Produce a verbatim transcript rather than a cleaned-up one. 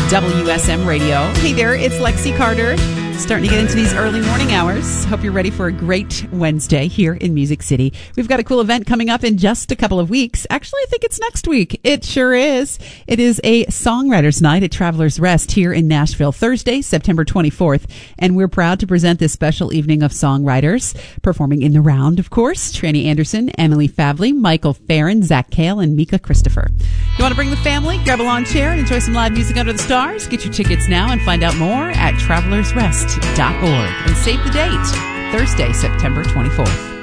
W S M Radio. Hey there, it's Lexi Carter. Starting to get into these early morning hours. Hope you're ready for a great Wednesday here in Music City. We've got a cool event coming up in just a couple of weeks. Actually, I think it's next week. It sure is. It is a Songwriters Night at Travelers Rest here in Nashville, Thursday, September twenty-fourth. And we're proud to present this special evening of songwriters. Performing in the round, of course, Tranny Anderson, Emily Favley, Michael Farron, Zach Kale, and Mika Christopher. You want to bring the family? Grab a lawn chair and enjoy some live music under the stars? Get your tickets now and find out more at travelers rest dot org. And save the date, Thursday, September twenty-fourth.